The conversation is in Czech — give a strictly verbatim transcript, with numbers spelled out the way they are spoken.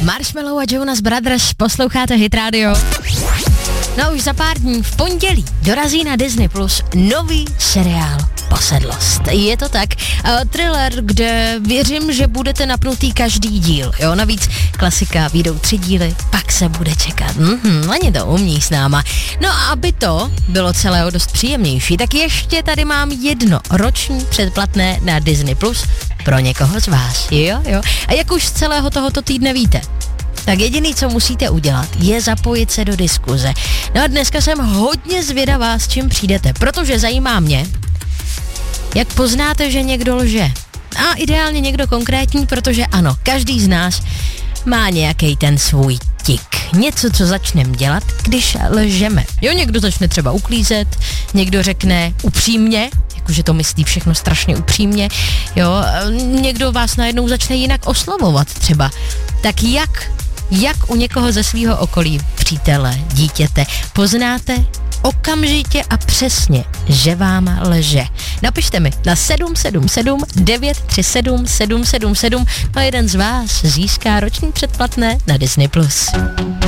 Marshmello a Jonas Brothers, posloucháte Hit Radio. No už za pár dní v pondělí dorazí na Disney Plus nový seriál Posedlost. Je to tak, uh, thriller, kde věřím, že budete napnutý každý díl, jo, navíc klasika, vyjdou tři díly, pak se bude čekat, mhm, ani to umí s náma. No a aby to bylo celého dost příjemnější, tak ještě tady mám jedno roční předplatné na Disney Plus pro někoho z vás, jo, jo. A jak už z celého tohoto týdne víte, tak jediný, co musíte udělat, je zapojit se do diskuze. No a dneska jsem hodně zvědavá, s čím přijdete, protože zajímá mě, jak poznáte, že někdo lže. A ideálně někdo konkrétní, protože ano, každý z nás má nějaký ten svůj tik. Něco, co začneme dělat, když lžeme. Jo, někdo začne třeba uklízet, někdo řekne upřímně, jakože to myslí všechno strašně upřímně, jo, někdo vás najednou začne jinak oslovovat třeba. Tak jak, jak u někoho ze svého okolí, přítele, dítěte, poznáte okamžitě a přesně, že vám lže. Napište mi na sedm sedm sedm devět tři sedm sedm sedm sedm a jeden z vás získá roční předplatné na Disney Plus.